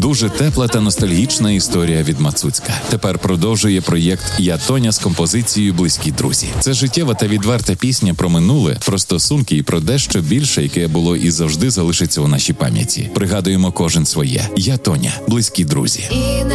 Дуже тепла та ностальгічна історія від Мацуцька. Тепер продовжує проєкт «Я Тоня» з композицією «Близькі друзі». Це життєва та відверта пісня про минуле, про стосунки і про дещо більше, яке було і завжди залишиться у нашій пам'яті. Пригадуємо кожен своє. «Я Тоня», «Близькі друзі». І